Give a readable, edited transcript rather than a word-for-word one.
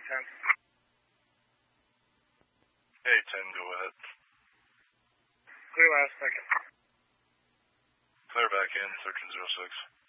10. Hey, 10, go ahead. Clear last second. Clear back in, 1306.